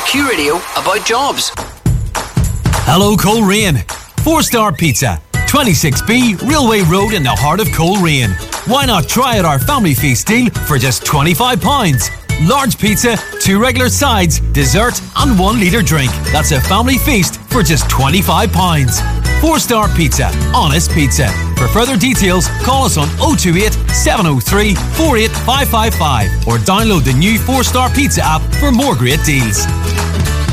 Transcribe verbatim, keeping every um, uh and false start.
Q Radio about jobs. Hello, Coleraine. Four Star Pizza, twenty-six B Railway Road in the heart of Coleraine. Why not try out our family feast deal for just twenty-five pounds? Large pizza, two regular sides, dessert and one litre drink. That's a family feast for just twenty-five pounds. Four Star Pizza, honest pizza. For further details, call us on oh two eight, seven oh three, four eight five five five or download the new Four Star Pizza app for more great deals.